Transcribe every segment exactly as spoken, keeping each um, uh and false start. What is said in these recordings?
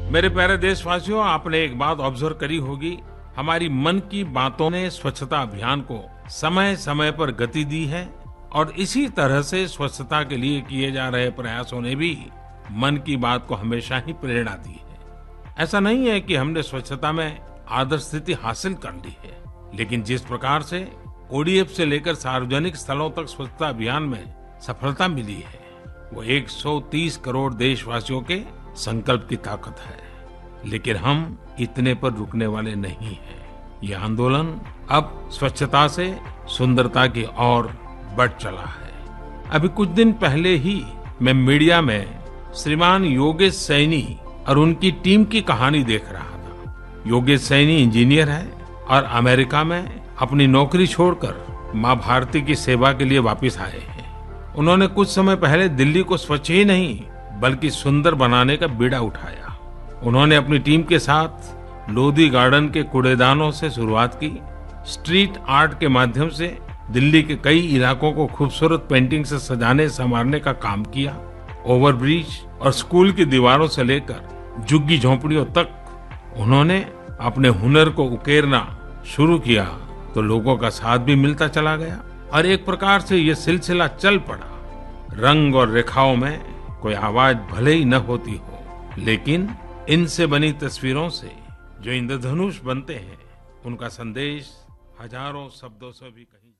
मेरे प्यारे देशवासियों, आपने एक बात ऑब्जर्व करी होगी, हमारी मन की बातों ने स्वच्छता अभियान को समय समय पर गति दी है और इसी तरह से स्वच्छता के लिए किए जा रहे प्रयासों ने भी मन की बात को हमेशा ही प्रेरणा दी है। ऐसा नहीं है कि हमने स्वच्छता में आदर्श स्थिति हासिल कर ली है, लेकिन जिस प्रकार से ओडीएफ से लेकर सार्वजनिक स्थलों तक स्वच्छता अभियान में सफलता मिली है, वो एक सौ तीस करोड़ देशवासियों के संकल्प की ताकत है। लेकिन हम इतने पर रुकने वाले नहीं हैं। ये आंदोलन अब स्वच्छता से सुंदरता की ओर बढ़ चला है। अभी कुछ दिन पहले ही मैं मीडिया में श्रीमान योगेश सैनी और उनकी टीम की कहानी देख रहा था। योगेश सैनी इंजीनियर है और अमेरिका में अपनी नौकरी छोड़कर माँ भारती की सेवा के लिए वापस आए हैं। उन्होंने कुछ समय पहले दिल्ली को स्वच्छ ही नहीं बल्कि सुंदर बनाने का बीड़ा उठाया। उन्होंने अपनी टीम के साथ लोधी गार्डन के कूड़ेदानों से शुरुआत की, स्ट्रीट आर्ट के माध्यम से दिल्ली के कई इलाकों को खूबसूरत पेंटिंग से सजाने संवारने का काम किया। ओवरब्रिज और स्कूल की दीवारों से लेकर झुग्गी झोंपड़ियों तक उन्होंने अपने हुनर को उकेरना शुरू किया तो लोगों का साथ भी मिलता चला गया और एक प्रकार से ये सिलसिला चल पड़ा। रंग और रेखाओं में कोई आवाज भले ही न होती हो, लेकिन इनसे बनी तस्वीरों से जो इंद्रधनुष बनते हैं, उनका संदेश हजारों शब्दों से भी कहीं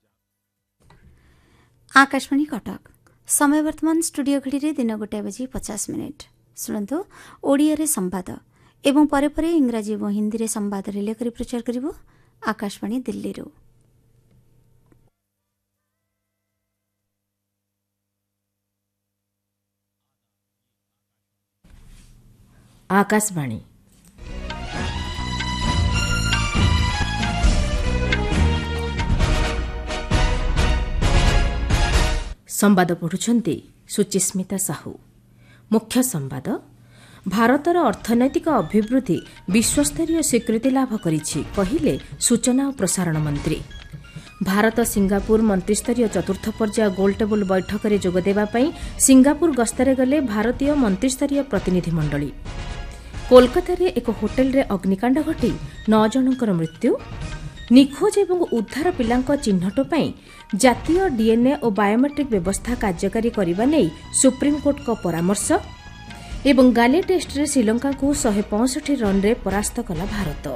जा। आकाशवाणी कटक समय वर्तमान स्टूडियो घड़ी दिन गोटे बजी पचास मिनिट शुणु ओडिया संवाद एवं परे परे इंग्राजी और हिंदी रे संवाद रिले करी प्रचार करिवो आकाशवाणी दिल्ली रो। आकाशवाणी संवाद पढ़ुछंती सुचिस्मिता साहू। मुख्य संवाद भारतर अर्थनैतिक अभिवृद्धि विश्वस्तरीय स्वीकृति लाभ करिछि कहिले सूचना और प्रसारण मंत्री। भारत सिंगापुर मंत्रिस्तरीय चतुर्थ पर्याय गोलटेबल बैठक में जोगदेवा पई सिंगापुर गस्तरे गले भारतीय मंत्रिस्तरीय प्रतिनिधि मंडली। कोलकाता एक होटेल रे अग्निकांड घटी नौ जनकर मृत्यु। निखोज एवं उद्धार पिलांक चिन्हट पई जातीय डीएनए और बायोमेट्रिक व्यवस्था कार्यकारी करने नहीं सुप्रीमकोर्ट को परामर्श। एवं गाले टेस्ट रे श्रीलंका को एक सौ पैंसठ रन रे परास्त कला भारत।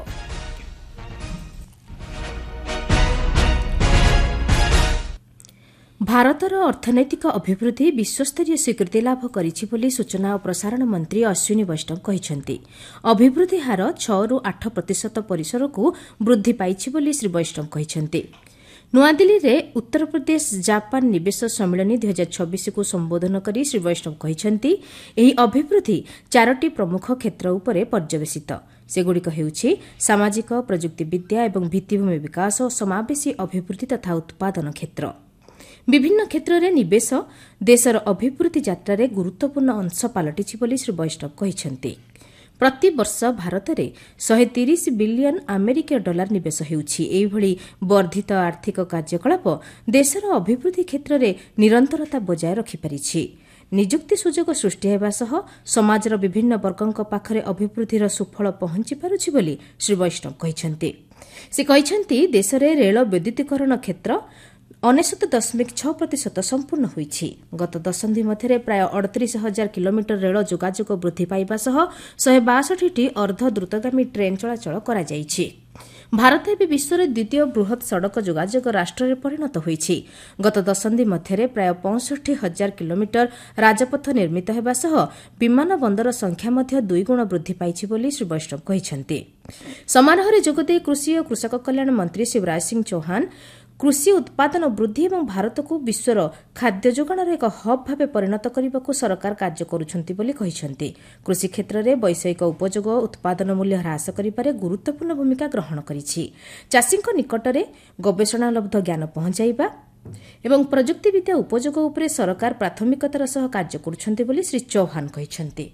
भारतर अर्थनैतिक अभिवृद्धि विश्वस्तरीय स्वीकृति लाभ करिछि बोली सूचना और प्रसारण मंत्री अश्विनी वैष्णव कहिसेंति। अभिवृद्धि हार छह रु आठ प्रतिशत परिसर को वृद्धि पाइछि बोली श्री वैष्णव कहिसेंति। नुआदिल्ली रे उत्तर प्रदेश जापान निवेश सम्मेलन दुई हजार छब्बीस को संबोधन करी श्री वैष्णव कहिसेंति एही अभिवृद्धि चारोटी प्रमुख क्षेत्र उपरे पर्यवेसित। सेगुड़िक हेउछि सामाजिक प्रजुक्तिविद्या एवं भित्तिभूमि विकास और समावेशी अभिवृद्धि तथा उत्पादन क्षेत्र। विभिन्न क्षेत्र में निवेश देशर अभिवृद्धि यात्रा रे गुरुत्वपूर्ण अंश पलटिछि बोली श्री वैष्णव कहिसेंति। प्रति वर्ष भारत में एक सौ तीस बिलियन अमेरिकीय डॉलर निवेश हेउछि। एभली वर्धित आर्थिक कार्यकलाप देशर अभिवृद्धि क्षेत्र में निरंतरता बजाय रखिपारिछि। निजुक्ति सुजोग सृष्टि हेबा सह समाजर विभिन्न वर्गक पाखरे अभिवृद्धिर सुफल पहुंची पारुछि बोली श्री वैष्णव कहिसेंति। से कहिसेंति देश में रेल विद्युतीकरण क्षेत्र अनेशत दशमिक छह प्रतिशत संपूर्ण होईछि। गत दशंधि मध्य प्राय अड़तीस हजार किलोमीटर रेल जोगाजोग वृद्धि पाइबा सह शहे बासठ टी अर्ध द्रुतगामी ट्रेन चलाचल करा जाइछि। भारत एवं विश्वर द्वितीय बृहत सड़क जोगाजोग राष्ट्र परिणत होईछि। गत दशंधि मध्य प्राय पैंसठ हजार किलोमीटर राजपथ निर्मित हेबा सह विमान बंदर संख्या मध्य दुईगुण वृद्धि पाइछि बोली श्री वैष्णव कहिसेंति। समारोह जोगदे कृषि और कृषक कल्याण मंत्री शिवराज सिंह चौहान कृषि उत्पादन वृद्धि और भारत को विश्वर खाद्य जोगाणर एक हब भाव परिणत करने को सरकार कार्य करुछंती बोली कहिसेंति। कृषि क्षेत्र में वैषयिक उपयोग उत्पादन मूल्य ह्रास करिबारे गुरुत्वपूर्ण भूमिका ग्रहण करिछि। चाषीक निकटरे गवेषणालब्ध ज्ञान पहुंचाइबा एवं प्रजुक्तिविद्या उपयोग उपरे सरकार प्राथमिकतार सह कार्य करुछंती बोली श्री चौहान कहिसेंति।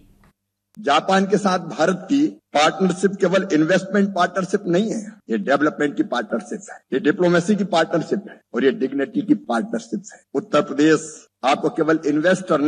जापान के साथ भारत की पार्टनरशिप केवल इन्वेस्टमेंट पार्टनरशिप नहीं है, ये डेवलपमेंट की पार्टनरशिप है, ये डिप्लोमेसी की पार्टनरशिप है और ये डिग्निटी की पार्टनरशिप है। उत्तर प्रदेश आपको केवल इन्वेस्टर